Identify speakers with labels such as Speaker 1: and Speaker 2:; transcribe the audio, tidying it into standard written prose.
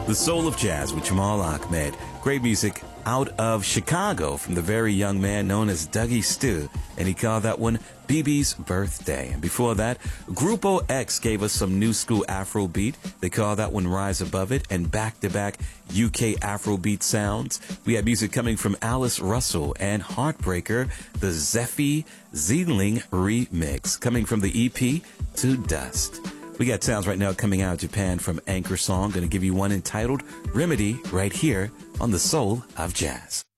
Speaker 1: The Soul of Jazz with Jamal Ahmed. Great music out of Chicago from the very young man known as Dougie Stu, and he called that one BB's Birthday. And before that, Grupo X gave us some new school Afrobeat. They call that one Rise Above It, and back-to-back UK Afrobeat sounds. We had music coming from Alice Russell and Heartbreaker, the Zeffy Zeeling remix, coming from the EP To Dust. We got sounds right now coming out of Japan from Anchor Song. Going to give you one entitled Remedy right here on The Soul of Jazz.